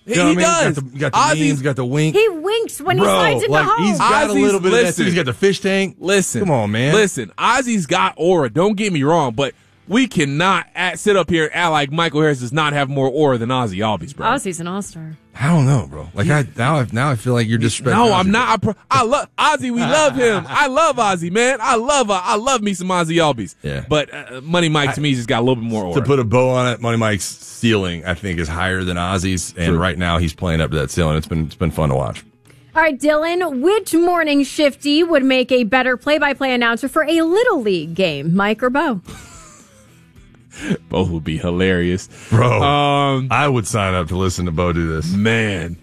You know what I mean? does. You got the memes, got the wink. He winks when he slides into home. He's got a little bit of that too. He's got the fish tank. Listen. Come on, man. Listen, Ozzy's got aura. Don't get me wrong, but we cannot sit up here and act like Michael Harris does not have more aura than Ozzy Albies, bro. Ozzy's an all-star. I don't know, bro. Like now I feel like you're disrespecting. No, Ozzy. I'm not. I love Ozzy. We love him. I love Ozzy, man. I love me some Ozzy Albies. Yeah. But Money Mike to me just got a little bit more aura. To put a bow on it, Money Mike's ceiling I think is higher than Ozzy's, and right now he's playing up to that ceiling. It's been fun to watch. All right, Dylan, which morning shifty would make a better play-by-play announcer for a Little League game, Mike or Bo? Both would be hilarious. Bro, I would sign up to listen to Bo do this. Man,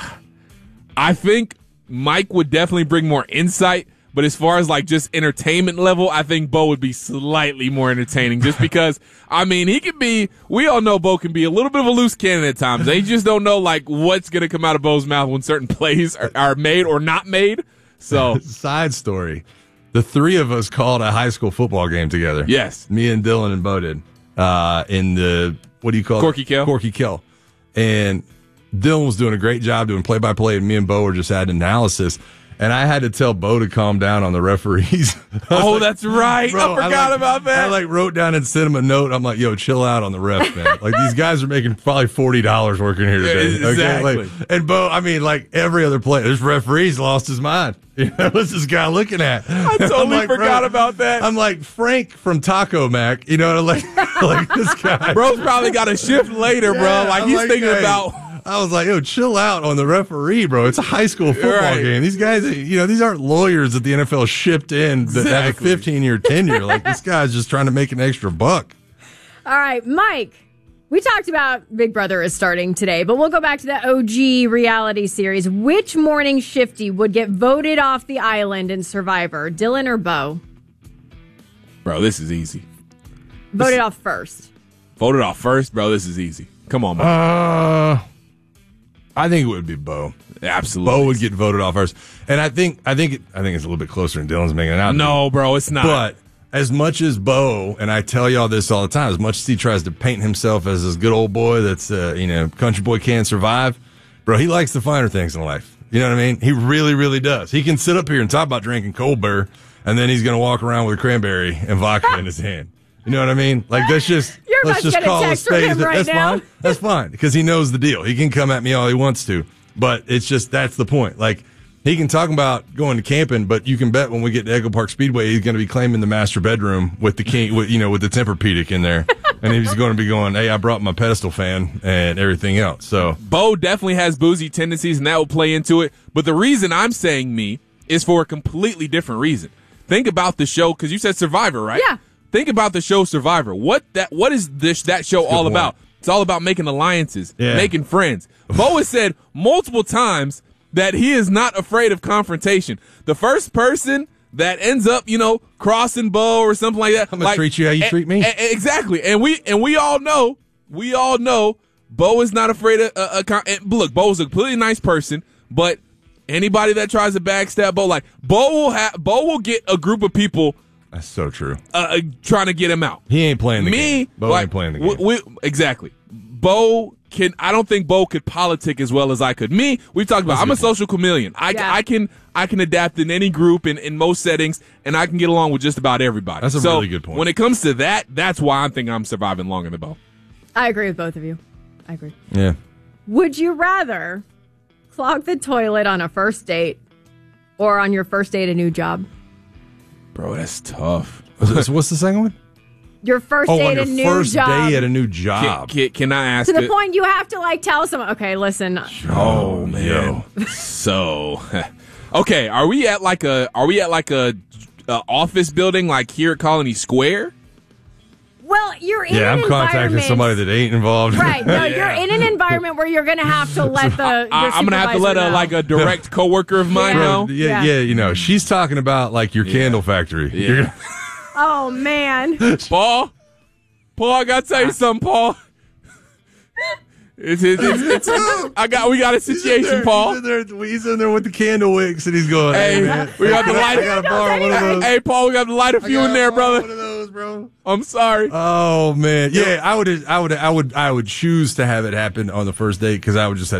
I think Mike would definitely bring more insight, but as far as like just entertainment level, I think Bo would be slightly more entertaining just because, I mean, he can be, we all know Bo can be a little bit of a loose cannon at times. They just don't know like what's going to come out of Bo's mouth when certain plays are made or not made. So, side story. The three of us called a high school football game together. Yes. Me and Dylan and Bo did. In the, what do you call Corky it? Kill. Corky Kill. And Dylan was doing a great job doing play-by-play, and me and Bo were just adding analysis. And I had to tell Bo to calm down on the referees. Oh, that's right. Bro, I forgot about that. I wrote down and sent him a note. I'm like, yo, chill out on the refs, man. Like, these guys are making probably $40 working here today. Exactly. Okay? And Bo, I mean, like every other player, this referee's lost his mind. You know, what's this guy looking at? I totally forgot about that. I'm like, Frank from Taco Mac, you know, like this guy. Bro's probably got a shift later, bro. Like, he's thinking about. I was like, yo, chill out on the referee, bro. It's a high school football game. These guys, you know, these aren't lawyers that the NFL shipped in that have a 15-year tenure. Like, this guy's just trying to make an extra buck. All right, Mike, we talked about Big Brother is starting today, but we'll go back to the OG reality series. Which morning shifty would get voted off the island in Survivor, Dylan or Bo? Bro, this is easy. Voted off first. Voted off first? Bro, this is easy. Come on, Mike. I think it would be Bo. Absolutely. Bo would get voted off first. And I think it's a little bit closer than Dylan's making it out. No, bro, it's not. But as much as Bo, and I tell y'all this all the time, as much as he tries to paint himself as this good old boy that's, country boy can't survive, bro, he likes the finer things in life. You know what I mean? He really, really does. He can sit up here and talk about drinking cold beer, and then he's going to walk around with a cranberry and vodka in his hand. You know what I mean? Like, let's just call a spade. That's fine. That's fine because he knows the deal. He can come at me all he wants to, but it's just that's the point. Like, he can talk about going to camping, but you can bet when we get to Echo Park Speedway, he's going to be claiming the master bedroom with the king, with the Tempur-Pedic in there, and he's going to be going, "Hey, I brought my pedestal fan and everything else." So Bo definitely has boozy tendencies, and that will play into it. But the reason I'm saying me is for a completely different reason. Think about the show because you said Survivor, right? Yeah. Think about the show Survivor. What is that show all about? It's all about making alliances, making friends. Bo has said multiple times that he is not afraid of confrontation. The first person that ends up, crossing Bo or something like that, I'm gonna treat you how you treat me. Exactly. And we all know, Bo is not afraid of. Look, Bo's a completely nice person, but anybody that tries to backstab Bo, like Bo will get a group of people. That's so true. Trying to get him out. He ain't playing the game. Bo ain't playing the game. Exactly. I don't think Bo could politic as well as I could. We've talked about, I'm a social chameleon. I can adapt in any group in most settings, and I can get along with just about everybody. That's a really good point. When it comes to that, that's why I think I'm surviving longer than Bo. I agree with both of you. I agree. Yeah. Would you rather clog the toilet on a first date or on your first day at a new job? Bro, that's tough. What's the second one? Your first day at a new job. First day at a new job. Can I ask? To the point you have to tell someone, okay, listen. Oh man. So, okay, are we at like a office building like here at Colony Square? Well, you're in an I'm contacting somebody that ain't involved. Right. No, you're in an environment where you're going to have to let I'm going to have to let a direct coworker of mine know. Yeah, she's talking about like your candle factory. Yeah. Oh, man. Paul, I got to tell you something, Paul. We got a situation, Paul. He's in there with the candle wicks, and he's going, "Hey, man, we got to light. I got to borrow one of those. Hey, Paul, we got to light a few in there, brother. One of those, bro. I'm sorry. Oh man, yeah. I would choose to have it happen on the first date because I would just have